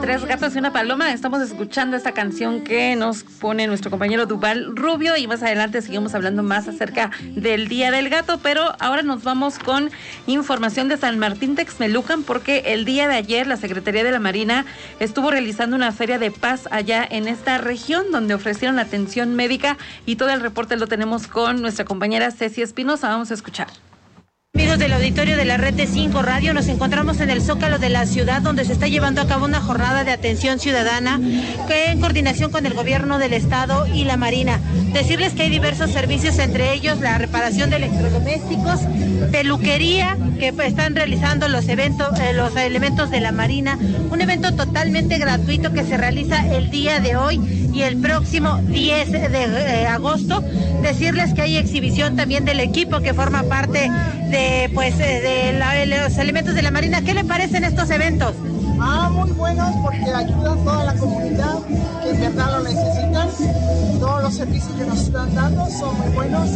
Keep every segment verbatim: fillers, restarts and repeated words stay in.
Tres gatos y una paloma. Estamos escuchando esta canción que nos pone nuestro compañero Duval Rubio y más adelante seguimos hablando más acerca del Día del Gato, pero ahora nos vamos con información de San Martín Texmelucan porque el día de ayer la Secretaría de la Marina estuvo realizando una feria de paz allá en esta región donde ofrecieron atención médica y todo el reporte lo tenemos con nuestra compañera Ceci Espinosa. Vamos a escuchar. Amigos del auditorio de la red de cinco Radio, nos encontramos en el Zócalo de la ciudad donde se está llevando a cabo una jornada de atención ciudadana que en coordinación con el gobierno del estado y la Marina. Decirles que hay diversos servicios, entre ellos la reparación de electrodomésticos, peluquería, que están realizando los eventos, eh, los elementos de la Marina, un evento totalmente gratuito que se realiza el día de hoy y el próximo diez de eh, agosto. Decirles que hay exhibición también del equipo que forma parte de pues de, la, de los elementos de la Marina. ¿Qué le parecen estos eventos? Ah, muy buenos porque ayudan a toda la comunidad que en verdad lo necesitan. Todos los servicios que nos están dando son muy buenos.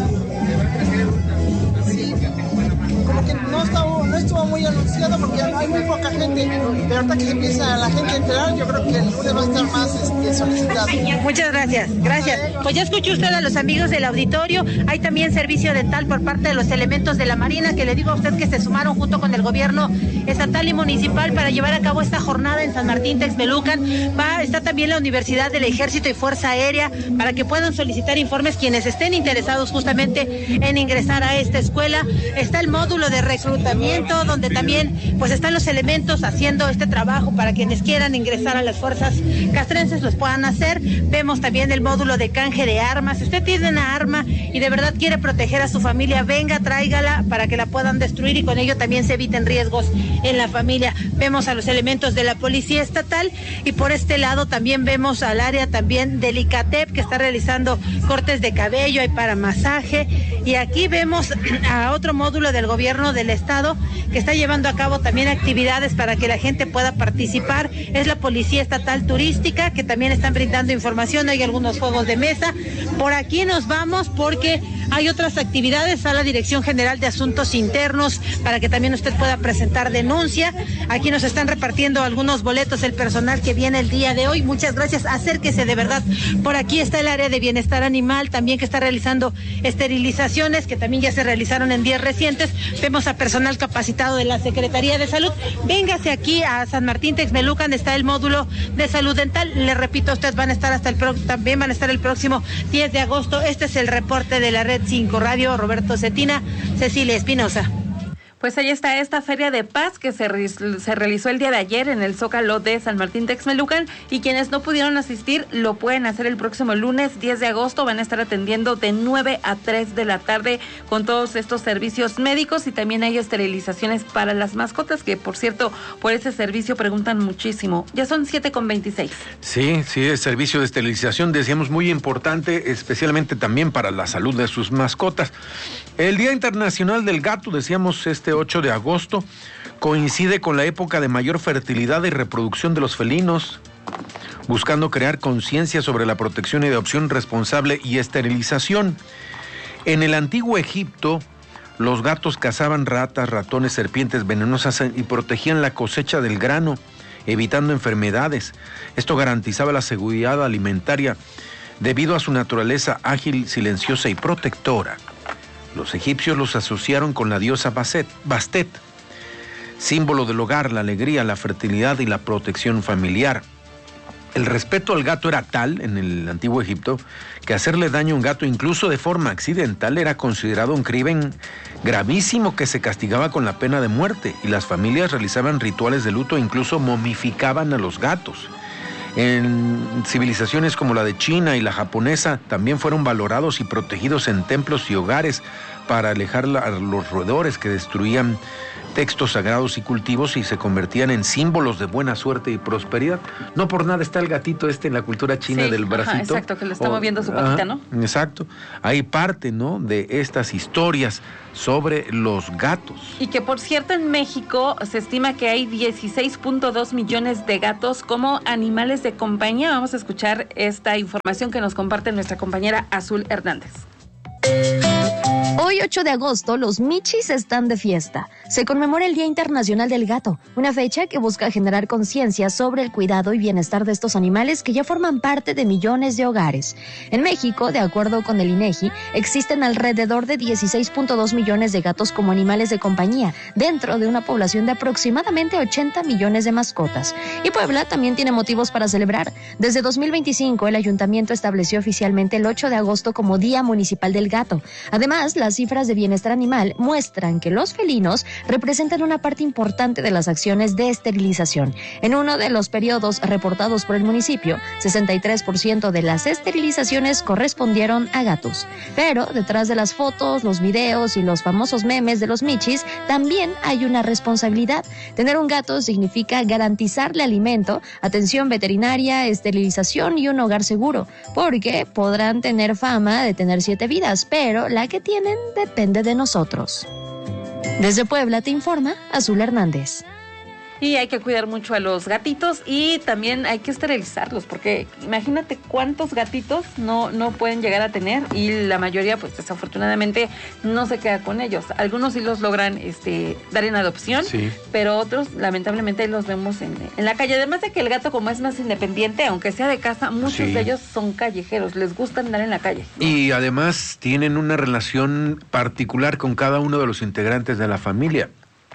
Sí, como que no, estaba, no estuvo muy anunciado porque hay muy poca gente, pero ahorita que se empieza la gente a enterar, yo creo que el lunes va a estar más este, solicitado. Muchas gracias, gracias. Pues ya escuchó usted a los amigos del auditorio, hay también servicio dental por parte de los elementos de la Marina, que le digo a usted que se sumaron junto con el gobierno estatal y municipal para llevar a cabo esta jornada en San Martín Texmelucan. Va, está también la Universidad del Ejército y Fuerza Aérea para que puedan solicitar informes quienes estén interesados justamente en ingresar a esta escuela. Está el módulo de reclutamiento donde también pues están los elementos haciendo este trabajo para quienes quieran ingresar a las fuerzas castrenses los puedan hacer. Vemos también el módulo de canje de armas. Si usted tiene una arma y de verdad quiere proteger a su familia, venga, tráigala para que la puedan destruir y con ello también se eviten riesgos en la familia. Vemos a los elementos de la Policía Estatal y por este lado también vemos al área también del ICATEP que está realizando cortes de cabello, hay para masaje y aquí vemos a otro módulo del gobierno del estado que está llevando a cabo también actividades para que la gente pueda participar. Es la Policía Estatal Turística que también están brindando información, hay algunos juegos de mesa. Por aquí nos vamos porque hay otras actividades a la Dirección General de Asuntos Internos para que también usted pueda presentar denuncia. Aquí nos están repartiendo algunos boletos el personal que viene el día de hoy. Muchas gracias, acérquese de verdad. Por aquí está el área de bienestar animal también que está realizando esterilizaciones que también ya se realizaron en días recientes. Vemos a personal capacitado de la Secretaría de Salud. Véngase aquí a San Martín Texmelucan, está el módulo de salud dental. Le repito, ustedes van a estar hasta el pro, también van a estar el próximo diez de agosto. Este es el reporte de la red cinco Radio, Roberto Cetina, Cecilia Espinosa. Pues ahí está esta feria de paz que se, re- se realizó el día de ayer en el Zócalo de San Martín Texmelucan y quienes no pudieron asistir lo pueden hacer el próximo lunes diez de agosto. Van a estar atendiendo de nueve a tres de la tarde con todos estos servicios médicos y también hay esterilizaciones para las mascotas que por cierto por ese servicio preguntan muchísimo. Ya son siete con veintiséis. Sí, sí, el servicio de esterilización decíamos muy importante, especialmente también para la salud de sus mascotas. El Día Internacional del Gato, decíamos este ocho de agosto, coincide con la época de mayor fertilidad y reproducción de los felinos, buscando crear conciencia sobre la protección y adopción responsable y esterilización. En el antiguo Egipto, los gatos cazaban ratas, ratones, serpientes venenosas y protegían la cosecha del grano, evitando enfermedades. Esto garantizaba la seguridad alimentaria debido a su naturaleza ágil, silenciosa y protectora. Los egipcios los asociaron con la diosa Bastet, Bastet, símbolo del hogar, la alegría, la fertilidad y la protección familiar. El respeto al gato era tal en el antiguo Egipto que hacerle daño a un gato incluso de forma accidental era considerado un crimen gravísimo que se castigaba con la pena de muerte y las familias realizaban rituales de luto e incluso momificaban a los gatos. En civilizaciones como la de China y la japonesa también fueron valorados y protegidos en templos y hogares para alejar a los roedores que destruían textos sagrados y cultivos y se convertían en símbolos de buena suerte y prosperidad. No por nada está el gatito este en la cultura china sí, del bracito. Ajá, exacto, que le está o, moviendo su patita, ¿no? Exacto. Hay parte, ¿no?, de estas historias sobre los gatos. Y que, por cierto, en México se estima que hay dieciséis punto dos millones de gatos como animales de compañía. Vamos a escuchar esta información que nos comparte nuestra compañera Azul Hernández. Hoy, ocho de agosto, los michis están de fiesta. se conmemora el Día Internacional del Gato, una fecha que busca generar conciencia sobre el cuidado y bienestar de estos animales que ya forman parte de millones de hogares. En México, de acuerdo con el INEGI, existen alrededor de dieciséis punto dos millones de gatos como animales de compañía, dentro de una población de aproximadamente ochenta millones de mascotas. Y Puebla también tiene motivos para celebrar. Desde dos mil veinticinco, el ayuntamiento estableció oficialmente el ocho de agosto como Día Municipal del Gato. Además, las cifras de bienestar animal muestran que los felinos representan una parte importante de las acciones de esterilización. En uno de los periodos reportados por el municipio, sesenta y tres por ciento de las esterilizaciones correspondieron a gatos. Pero detrás de las fotos, los videos y los famosos memes de los michis, también hay una responsabilidad. Tener un gato significa garantizarle alimento, atención veterinaria, esterilización y un hogar seguro, porque podrán tener fama de tener siete vidas, pero la que tienen depende de nosotros. Desde Puebla te informa Azul Hernández. Y hay que cuidar mucho a los gatitos y también hay que esterilizarlos, porque imagínate cuántos gatitos no, no pueden llegar a tener y la mayoría, pues desafortunadamente, no se queda con ellos. Algunos sí los logran este, dar en adopción, sí, pero otros lamentablemente los vemos en, en la calle. Además de que el gato, como es más independiente, aunque sea de casa, muchos sí. de ellos son callejeros, les gusta andar en la calle, ¿no? Y además tienen una relación particular con cada uno de los integrantes de la familia.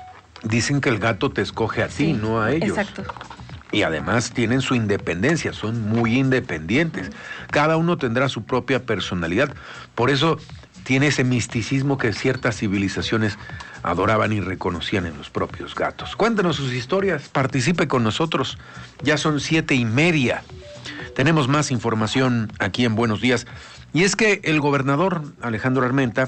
Dicen que el gato te escoge a ti, sí, no a ellos. Exacto. Y además tienen su independencia, son muy independientes. Cada uno tendrá su propia personalidad. Por eso tiene ese misticismo que ciertas civilizaciones adoraban y reconocían en los propios gatos. Cuéntanos sus historias, participe con nosotros. Ya son siete y media. Tenemos más información aquí en Buenos Días. Y es que el gobernador Alejandro Armenta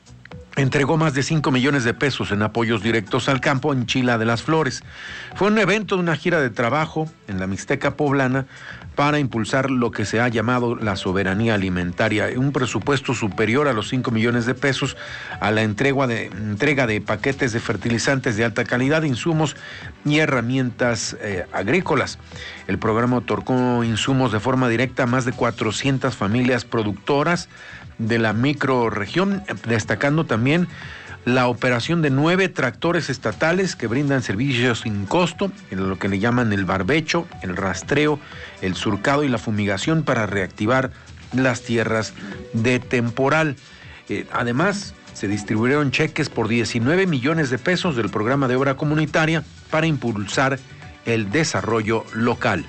entregó más de cinco millones de pesos en apoyos directos al campo en Chila de las Flores. Fue un evento de una gira de trabajo en la Mixteca poblana para impulsar lo que se ha llamado la soberanía alimentaria, un presupuesto superior a los cinco millones de pesos a la entrega de, entrega de paquetes de fertilizantes de alta calidad, insumos y herramientas eh, agrícolas. El programa otorgó insumos de forma directa a más de cuatrocientas familias productoras de la microrregión, destacando también la operación de nueve tractores estatales que brindan servicios sin costo, en lo que le llaman el barbecho, el rastreo, el surcado y la fumigación para reactivar las tierras de temporal. Eh, además, se distribuyeron cheques por diecinueve millones de pesos del programa de obra comunitaria para impulsar el desarrollo local.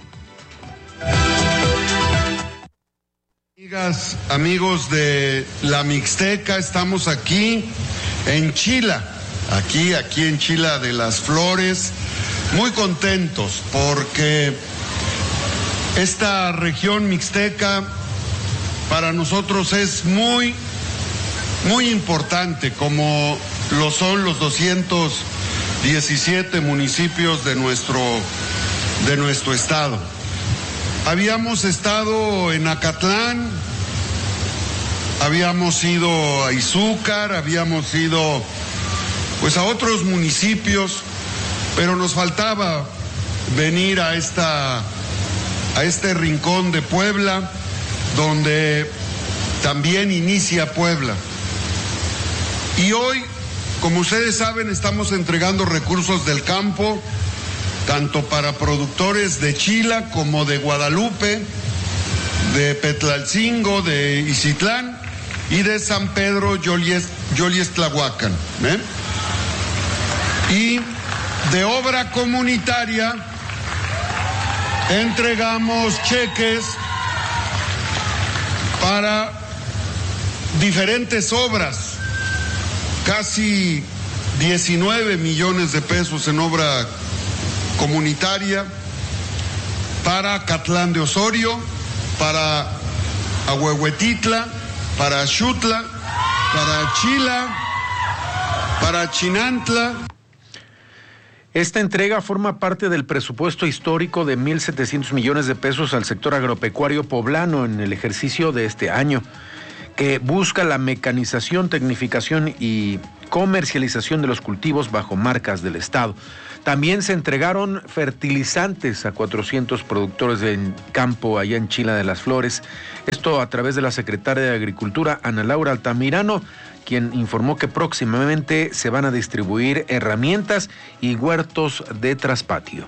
Amigas, amigos de la Mixteca, estamos aquí en Chila, aquí, aquí en Chila de las Flores, muy contentos porque esta región mixteca para nosotros es muy, muy importante, como lo son los doscientos diecisiete municipios de nuestro, de nuestro estado. Habíamos estado en Acatlán, habíamos ido a Izúcar, habíamos ido pues a otros municipios, pero nos faltaba venir a esta a este rincón de Puebla, donde también inicia Puebla. Y hoy, como ustedes saben, estamos entregando recursos del campo tanto para productores de Chila como de Guadalupe, de Petlalcingo, de Izitlán y de San Pedro Yoliestlahuacan. ¿eh? Y de obra comunitaria entregamos cheques para diferentes obras, casi diecinueve millones de pesos en obra comunitaria para Acatlán de Osorio, para Ahuehuetitla, para Xutla, para Chila, para Chinantla. Esta entrega forma parte del presupuesto histórico de mil setecientos millones de pesos al sector agropecuario poblano en el ejercicio de este año, que busca la mecanización, tecnificación y comercialización de los cultivos bajo marcas del Estado. También se entregaron fertilizantes a cuatrocientos productores de campo allá en Chila de las Flores. Esto a través de la secretaria de Agricultura, Ana Laura Altamirano, quien informó que próximamente se van a distribuir herramientas y huertos de traspatio.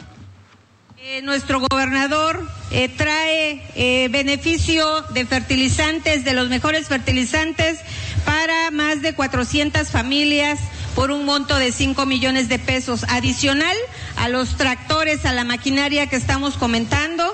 Eh, nuestro gobernador eh, trae eh, beneficio de fertilizantes, de los mejores fertilizantes, para más de cuatrocientas familias por un monto de cinco millones de pesos, adicional a los tractores, a la maquinaria que estamos comentando,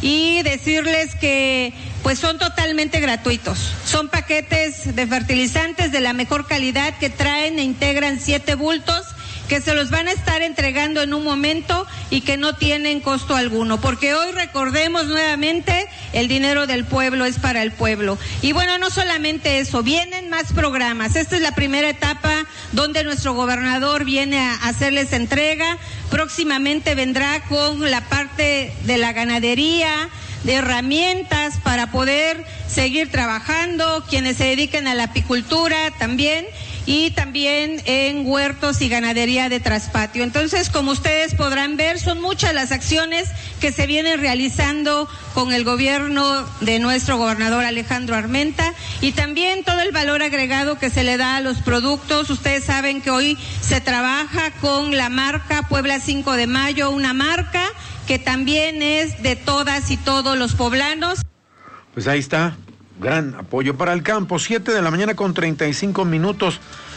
y decirles que pues son totalmente gratuitos. Son paquetes de fertilizantes de la mejor calidad que traen e integran siete bultos, que se los van a estar entregando en un momento y que no tienen costo alguno, porque hoy recordemos nuevamente, el dinero del pueblo es para el pueblo. Y bueno, no solamente eso, vienen más programas. Esta es la primera etapa donde nuestro gobernador viene a hacerles entrega. Próximamente vendrá con la parte de la ganadería, de herramientas para poder seguir trabajando, quienes se dediquen a la apicultura también, y también en huertos y ganadería de traspatio. Entonces, como ustedes podrán ver, son muchas las acciones que se vienen realizando con el gobierno de nuestro gobernador Alejandro Armenta, y también todo el valor agregado que se le da a los productos. Ustedes saben que hoy se trabaja con la marca Puebla cinco de mayo, una marca que también es de todas y todos los poblanos. Pues ahí está. Gran apoyo para el campo. Siete de la mañana con treinta y cinco minutos.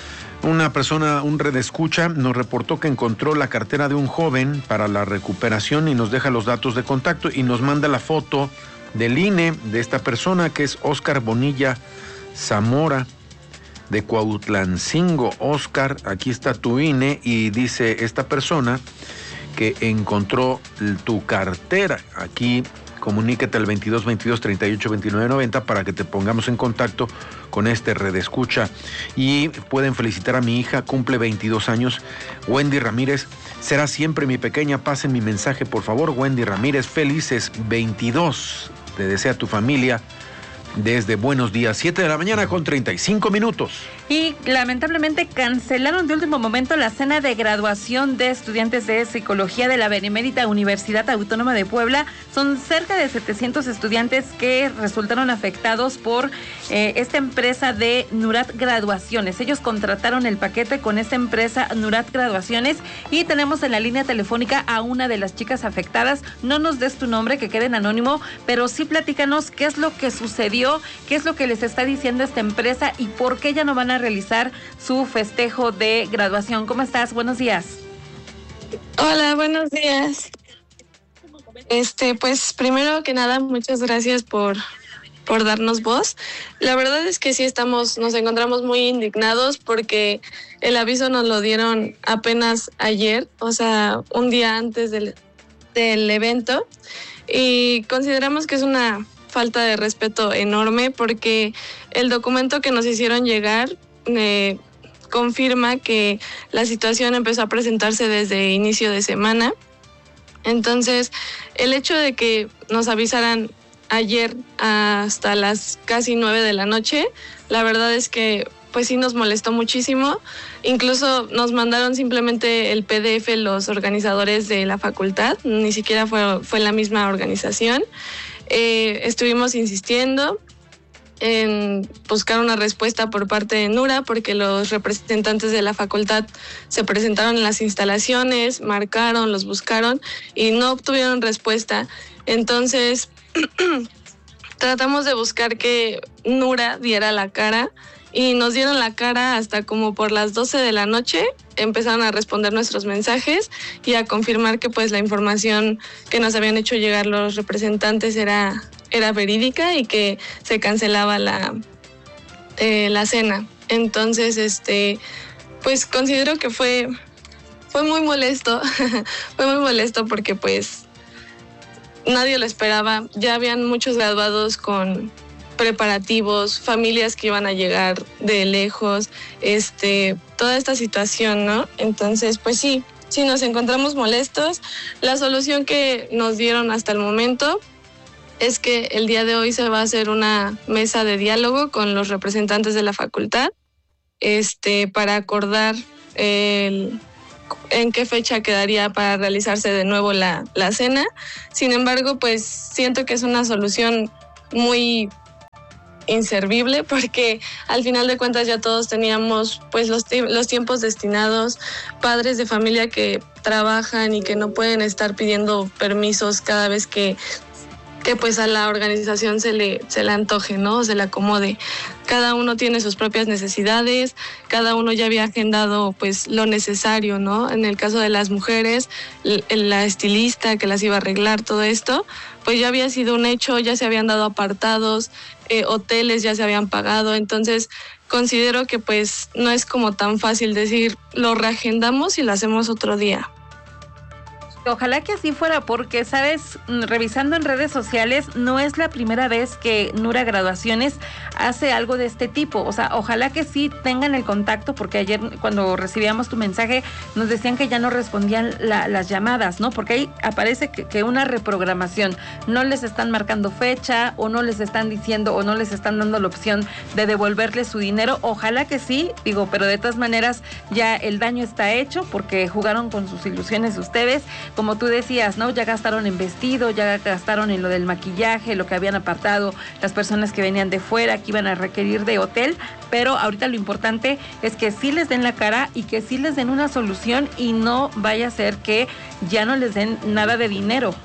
Una persona, un redescucha, nos reportó que encontró la cartera de un joven para la recuperación y nos deja los datos de contacto y nos manda la foto del I N E de esta persona, que es Óscar Bonilla Zamora, de Cuautlancingo. Óscar, aquí está tu I N E, y dice esta persona que encontró tu cartera. Aquí comunícate al veintidós veintidós treinta y ocho veintinueve noventa para que te pongamos en contacto con este redescucha. Y pueden felicitar a mi hija, cumple veintidós años, Wendy Ramírez. Será siempre mi pequeña, pasen mi mensaje por favor. Wendy Ramírez, felices veintidós, te desea tu familia desde Buenos Días. Siete de la mañana con treinta y cinco minutos. Y lamentablemente cancelaron de último momento la cena de graduación de estudiantes de psicología de la Benemérita Universidad Autónoma de Puebla. Son cerca de setecientos estudiantes que resultaron afectados por eh, esta empresa de Nurat Graduaciones. Ellos contrataron el paquete con esta empresa Nurat Graduaciones, y tenemos en la línea telefónica a una de las chicas afectadas. No nos des tu nombre, que quede en anónimo, pero sí platícanos qué es lo que sucedió, qué es lo que les está diciendo esta empresa y por qué ya no van a realizar su festejo de graduación. ¿Cómo estás? Buenos días. Hola, buenos días. Este, pues primero que nada, muchas gracias por, por darnos voz. La verdad es que sí estamos, nos encontramos muy indignados porque el aviso nos lo dieron apenas ayer, o sea, un día antes del, del evento, y consideramos que es una falta de respeto enorme porque el documento que nos hicieron llegar eh, confirma que la situación empezó a presentarse desde inicio de semana. Entonces, el hecho de que nos avisaran ayer hasta las casi nueve de la noche, la verdad es que pues sí nos molestó muchísimo. Incluso nos mandaron simplemente el P D F los organizadores de la facultad, ni siquiera fue, fue la misma organización. Eh, estuvimos insistiendo en buscar una respuesta por parte de Nura, porque los representantes de la facultad se presentaron en las instalaciones, marcaron, los buscaron y no obtuvieron respuesta. Entonces tratamos de buscar que Nura diera la cara, y nos dieron la cara hasta como por las doce de la noche. Empezaron a responder nuestros mensajes y a confirmar que pues la información que nos habían hecho llegar los representantes era, era verídica y que se cancelaba la, eh, la cena. Entonces, este, pues considero que fue, fue muy molesto, fue muy molesto porque pues nadie lo esperaba. Ya habían muchos graduados con preparativos, familias que iban a llegar de lejos, este, toda esta situación, ¿no? Entonces, pues sí, sí nos encontramos molestos. La solución que nos dieron hasta el momento es que el día de hoy se va a hacer una mesa de diálogo con los representantes de la facultad, este, para acordar el, en qué fecha quedaría para realizarse de nuevo la, la cena. Sin embargo, pues siento que es una solución muy inservible, porque al final de cuentas ya todos teníamos pues los, los tiempos destinados, padres de familia que trabajan y que no pueden estar pidiendo permisos cada vez que que pues a la organización se le, se le antoje, ¿no? Se le acomode. Cada uno tiene sus propias necesidades, cada uno ya había agendado pues lo necesario, ¿no? En el caso de las mujeres, la estilista que las iba a arreglar, todo esto, pues ya había sido un hecho, ya se habían dado apartados, eh, hoteles ya se habían pagado, entonces considero que pues no es como tan fácil decir, lo reagendamos y lo hacemos otro día. Ojalá que así fuera, porque, sabes, revisando en redes sociales, no es la primera vez que Nura Graduaciones hace algo de este tipo. O sea, ojalá que sí tengan el contacto, porque ayer cuando recibíamos tu mensaje nos decían que ya no respondían la, las llamadas, ¿no? Porque ahí aparece que, que una reprogramación, no les están marcando fecha o no les están diciendo o no les están dando la opción de devolverles su dinero. Ojalá que sí, digo, pero de todas maneras ya el daño está hecho porque jugaron con sus ilusiones de ustedes. Como tú decías, ¿no? Ya gastaron en vestido, ya gastaron en lo del maquillaje, lo que habían apartado las personas que venían de fuera, que iban a requerir de hotel, pero ahorita lo importante es que sí les den la cara y que sí les den una solución y no vaya a ser que ya no les den nada de dinero.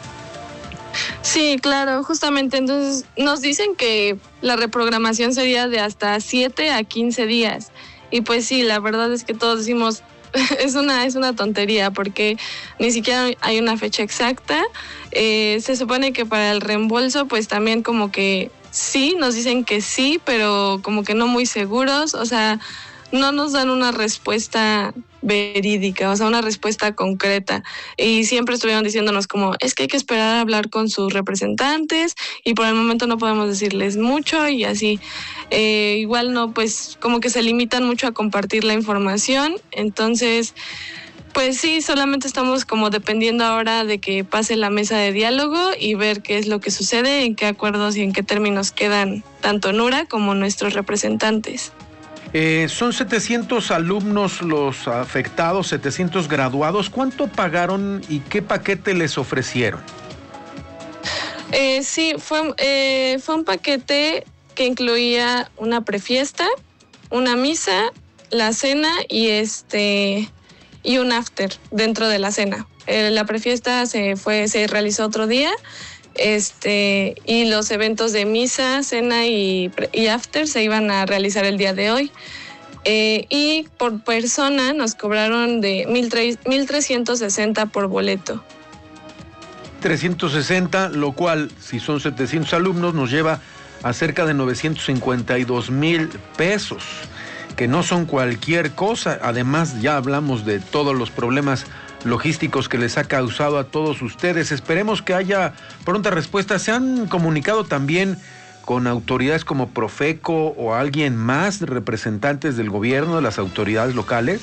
Sí, claro, justamente. Entonces nos dicen que la reprogramación sería de hasta siete a quince días. Y pues sí, la verdad es que todos decimos, es una, es una tontería porque ni siquiera hay una fecha exacta. Eh, se supone que para el reembolso pues también como que sí, nos dicen que sí, pero como que no muy seguros, o sea, no nos dan una respuesta verídica, o sea, una respuesta concreta. Y siempre estuvieron diciéndonos como, es que hay que esperar a hablar con sus representantes y por el momento no podemos decirles mucho y así. Eh, igual no, pues como que se limitan mucho a compartir la información. Entonces, pues sí, solamente estamos como dependiendo ahora de que pase la mesa de diálogo y ver qué es lo que sucede, en qué acuerdos y en qué términos quedan tanto Nura como nuestros representantes. Eh, son setecientos alumnos los afectados, setecientos graduados. ¿Cuánto pagaron y qué paquete les ofrecieron? Eh, sí, fue, eh, fue un paquete que incluía una prefiesta, una misa, la cena y este y un after dentro de la cena. Eh, la prefiesta se fue, se realizó otro día. Este, y los eventos de misa, cena y, y after se iban a realizar el día de hoy. Eh, y por persona nos cobraron de mil trescientos sesenta por boleto. trescientos sesenta, lo cual, si son setecientos alumnos, nos lleva a cerca de novecientos cincuenta y dos mil pesos, que no son cualquier cosa. Además, ya hablamos de todos los problemas logísticos que les ha causado a todos ustedes. Esperemos que haya pronta respuesta. ¿Se han comunicado también con autoridades como Profeco o alguien más, representantes del gobierno, de las autoridades locales?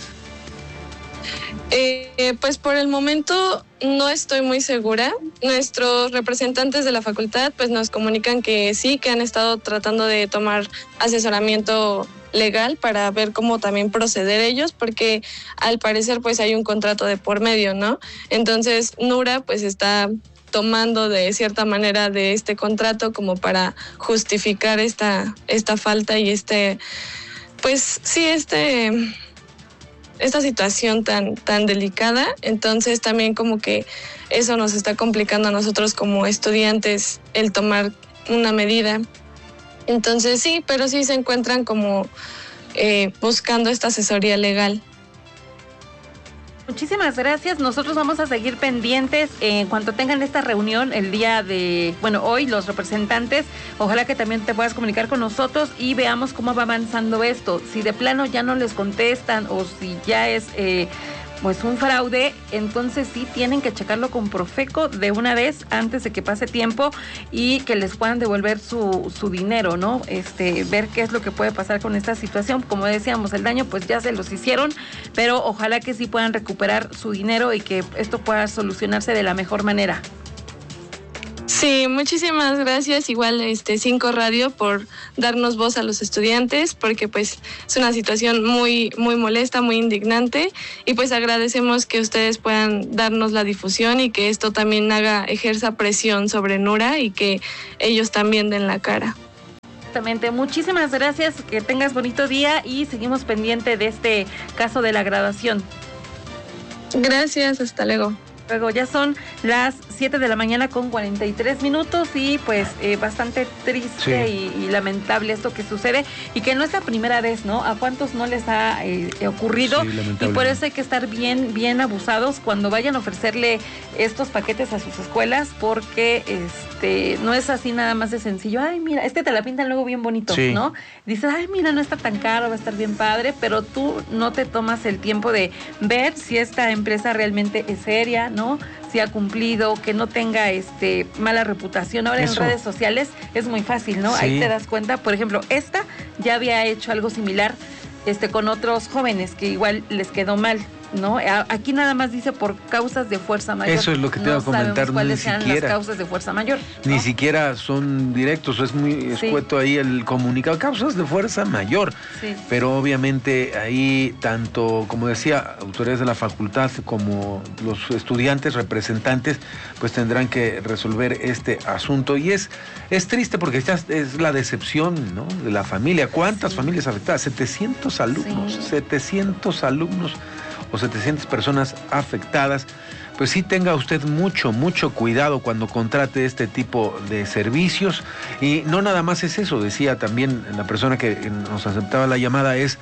Eh, pues por el momento no estoy muy segura. Nuestros representantes de la facultad pues nos comunican que sí, que han estado tratando de tomar asesoramiento legal para ver cómo también proceder ellos, porque al parecer pues hay un contrato de por medio, ¿no? Entonces Nura pues está tomando de cierta manera de este contrato como para justificar esta, esta falta y este, pues sí, este, esta situación tan, tan delicada. Entonces también como que eso nos está complicando a nosotros como estudiantes el tomar una medida. Entonces sí, pero sí se encuentran como eh, buscando esta asesoría legal. Muchísimas gracias. Nosotros vamos a seguir pendientes en cuanto tengan esta reunión el día de, bueno, hoy los representantes. Ojalá que también te puedas comunicar con nosotros y veamos cómo va avanzando esto. Si de plano ya no les contestan o si ya es eh, pues un fraude, entonces sí tienen que checarlo con Profeco de una vez antes de que pase tiempo y que les puedan devolver su, su dinero, ¿no? Este, ver qué es lo que puede pasar con esta situación. Como decíamos, el daño pues ya se los hicieron, pero ojalá que sí puedan recuperar su dinero y que esto pueda solucionarse de la mejor manera. Sí, muchísimas gracias, igual este Cinco Radio, por darnos voz a los estudiantes, porque pues es una situación muy muy molesta, muy indignante, y pues agradecemos que ustedes puedan darnos la difusión y que esto también haga, ejerza presión sobre Nura y que ellos también den la cara. Exactamente. Muchísimas gracias, que tengas bonito día y seguimos pendiente de este caso de la graduación. Gracias, hasta luego. Luego ya son las siete de la mañana con cuarenta y tres minutos y pues eh, bastante triste sí. y, y lamentable esto que sucede y que no es la primera vez, ¿no? ¿A cuántos no les ha eh, ocurrido? Sí, y por eso hay que estar bien, bien abusados cuando vayan a ofrecerle estos paquetes a sus escuelas porque este no es así nada más de sencillo. Ay, mira, este te la pintan luego bien bonito, sí. ¿no? Dices, ay, mira, no está tan caro, va a estar bien padre, pero tú no te tomas el tiempo de ver si esta empresa realmente es seria, ¿no? Si ha cumplido, que no tenga este mala reputación. Ahora Eso. en redes sociales es muy fácil, ¿no? Sí. Ahí te das cuenta, por ejemplo, esta ya había hecho algo similar este con otros jóvenes que igual les quedó mal, ¿no? Aquí nada más dice por causas de fuerza mayor. Eso es lo que te no iba a comentar. cuáles ni sean siquiera, las causas de fuerza mayor, ¿no? Ni siquiera son directos, es muy escueto sí. ahí el comunicado. Causas de fuerza mayor. Sí. Pero obviamente ahí tanto, como decía, autoridades de la facultad como los estudiantes, representantes, pues tendrán que resolver este asunto. Y es, es triste porque ya es la decepción, ¿no? De la familia. ¿Cuántas sí. familias afectadas? setecientos alumnos, sí. setecientos alumnos o setecientas personas afectadas. Pues sí, tenga usted mucho, mucho cuidado cuando contrate este tipo de servicios. Y no nada más es eso, decía también la persona que nos aceptaba la llamada, es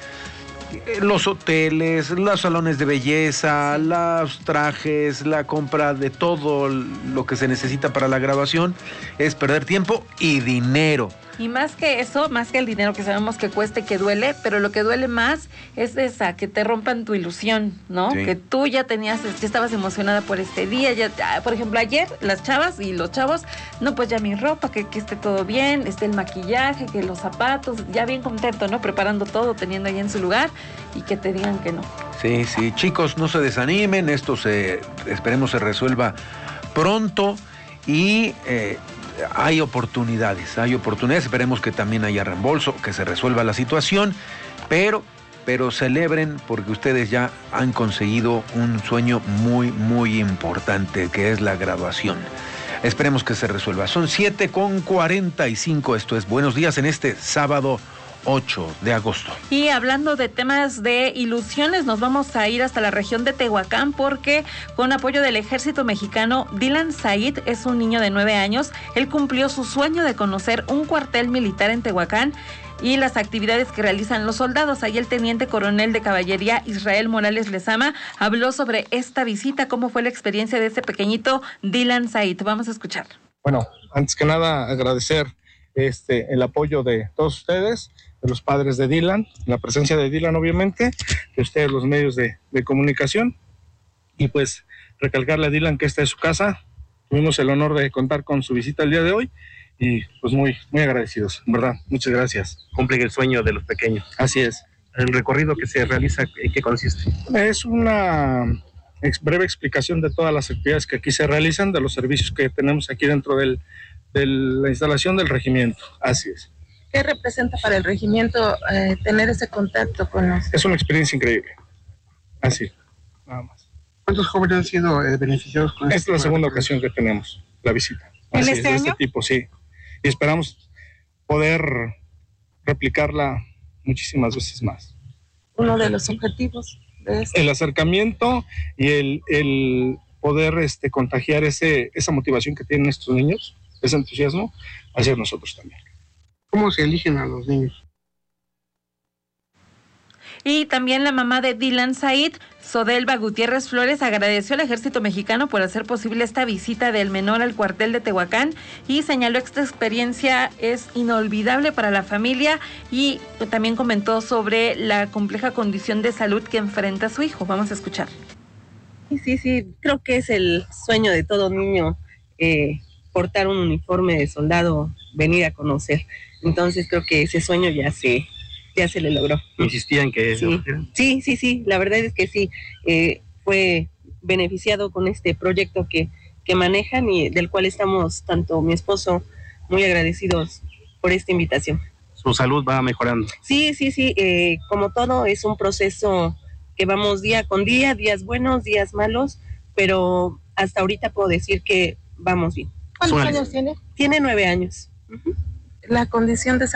los hoteles, los salones de belleza, los trajes, la compra de todo lo que se necesita para la graduación, es perder tiempo y dinero. Y más que eso, más que el dinero que sabemos que cuesta y que duele, pero lo que duele más es esa, que te rompan tu ilusión, ¿no? Sí. Que tú ya tenías, ya estabas emocionada por este día, ya, por ejemplo, ayer las chavas y los chavos, no, pues ya mi ropa, que, que esté todo bien, esté el maquillaje, que los zapatos, ya bien contento, ¿no? Preparando todo, teniendo ahí en su lugar y que te digan que no. Sí, sí, chicos, no se desanimen, esto se, esperemos se resuelva pronto y... Eh, hay oportunidades, hay oportunidades, esperemos que también haya reembolso, que se resuelva la situación, pero, pero celebren porque ustedes ya han conseguido un sueño muy, muy importante, que es la graduación. Esperemos que se resuelva. Son siete con cuarenta y cinco, esto es Buenos Días en este sábado ocho de agosto. Y hablando de temas de ilusiones, nos vamos a ir hasta la región de Tehuacán porque con apoyo del ejército mexicano, Dylan Said es un niño de nueve años. Él cumplió su sueño de conocer un cuartel militar en Tehuacán y las actividades que realizan los soldados. Ahí el teniente coronel de caballería Israel Morales Lezama habló sobre esta visita, cómo fue la experiencia de ese pequeñito Dylan Said. Vamos a escuchar. Bueno, antes que nada agradecer este el apoyo de todos ustedes, de los padres de Dylan, la presencia de Dylan obviamente, de ustedes los medios de, de comunicación, y pues recalcarle a Dylan que esta es su casa. Tuvimos el honor de contar con su visita el día de hoy y pues muy, muy agradecidos, en verdad, muchas gracias. Cumplen el sueño de los pequeños. Así es. ¿El recorrido que se realiza, en qué consiste? Es una ex, breve explicación de todas las actividades que aquí se realizan, de los servicios que tenemos aquí dentro del, de la instalación del regimiento. Así es. ¿Qué representa para el regimiento eh, tener ese contacto con los...? Es una experiencia increíble. Así, nada más. ¿Cuántos jóvenes han sido eh, beneficiados con Esta este es la segunda ocasión que tenemos la visita. ¿En Así este es, año? De este tipo, sí. Y esperamos poder replicarla muchísimas veces más. Uno de los objetivos de este. El acercamiento y el, el poder este, contagiar ese, esa motivación que tienen estos niños, ese entusiasmo, hacia nosotros también. ¿Cómo se eligen a los niños? Y también la mamá de Dylan Said, Sodelva Gutiérrez Flores, agradeció al ejército mexicano por hacer posible esta visita del menor al cuartel de Tehuacán y señaló que esta experiencia es inolvidable para la familia y también comentó sobre la compleja condición de salud que enfrenta su hijo. Vamos a escuchar. Sí, sí, sí, creo que es el sueño de todo niño, eh, portar un uniforme de soldado, venir a conocer. Entonces creo que ese sueño ya se, ya se le logró. ¿Insistían que sí. eso? Sí, sí, sí, la verdad es que sí, eh, fue beneficiado con este proyecto que, que manejan y del cual estamos, tanto mi esposo, muy agradecidos por esta invitación. ¿Su salud va mejorando? Sí, sí, sí, eh, como todo es un proceso que vamos día con día, días buenos, días malos, pero hasta ahorita puedo decir que vamos bien. ¿Cuántos años tiene? Tiene nueve años. Uh-huh. La condición de